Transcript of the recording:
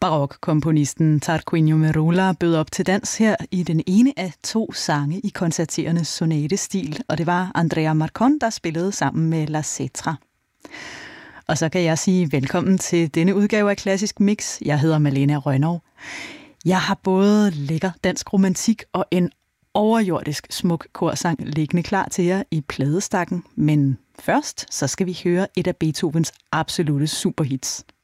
Barokkomponisten Tarquinio Merola bød op til dans her i den ene af 2 sange i koncerterende sonatestil, og det var Andrea Marcon, der spillede sammen med La Cetra. Og så kan jeg sige velkommen til denne udgave af Klassisk Mix. Jeg hedder Malene Rønnow. Jeg har både lækker dansk romantik og en overjordisk smuk korsang liggende klar til jer i pladestakken, men først så skal vi høre et af Beethovens absolutte superhits.